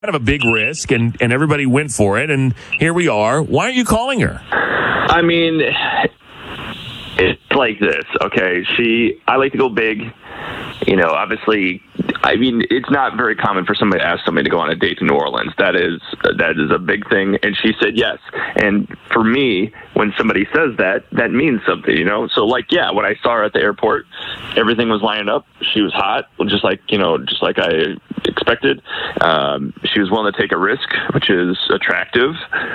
kind of a big risk, and everybody went for it, and here we are. Why aren't you calling her? I mean, it's like this, okay? I like to go big. You know, obviously, I mean, it's not very common for somebody to ask somebody to go on a date to New Orleans. That is a big thing. And she said yes. And for me, when somebody says that, that means something, you know? So, like, yeah, when I saw her at the airport, everything was lining up. She was hot, just like I expected. She was willing to take a risk, which is attractive.